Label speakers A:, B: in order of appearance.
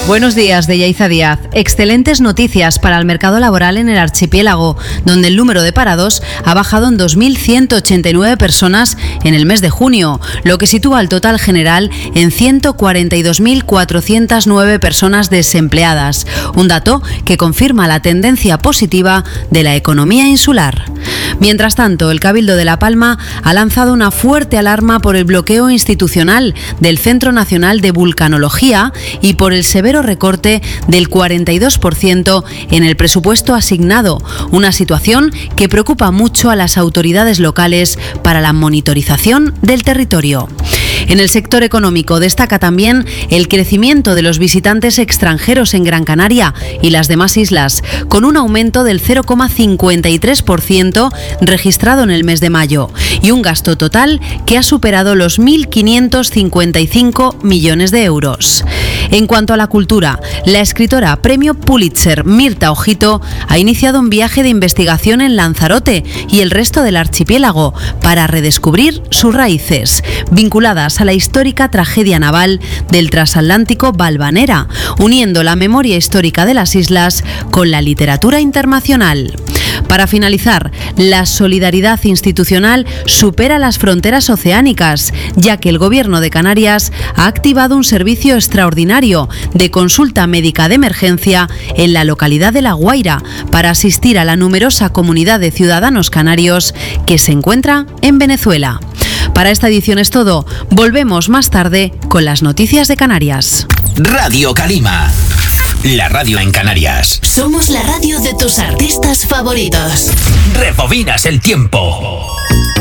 A: Buenos días, de Yaiza Díaz. Excelentes noticias para el mercado laboral en el archipiélago, donde el número de parados ha bajado en 2.189 personas en el mes de junio, lo que sitúa el total general en 142.409 personas desempleadas, un dato que confirma la tendencia positiva de la economía insular. Mientras tanto, el Cabildo de La Palma ha lanzado una fuerte alarma por el bloqueo institucional del Centro Nacional de Vulcanología y por el severo recorte del 42% en el presupuesto asignado, una situación que preocupa mucho a las autoridades locales para la monitorización del territorio. En el sector económico destaca también el crecimiento de los visitantes extranjeros en Gran Canaria y las demás islas, con un aumento del 0,53% registrado en el mes de mayo y un gasto total que ha superado los 1.555 millones de euros. En cuanto a la cultura, la escritora Premio Pulitzer Mirta Ojito ha iniciado un viaje de investigación en Lanzarote y el resto del archipiélago para redescubrir sus raíces, vinculadas a la histórica tragedia naval del transatlántico Valvanera, uniendo la memoria histórica de las islas con la literatura internacional. Para finalizar, la solidaridad institucional supera las fronteras oceánicas, ya que el Gobierno de Canarias ha activado un servicio extraordinario de consulta médica de emergencia en la localidad de La Guaira para asistir a la numerosa comunidad de ciudadanos canarios que se encuentra en Venezuela. Para esta edición es todo. Volvemos más tarde con las noticias de Canarias.
B: Radio Calima, la radio en Canarias.
C: Somos la radio de tus artistas favoritos.
B: Rebobinas el tiempo.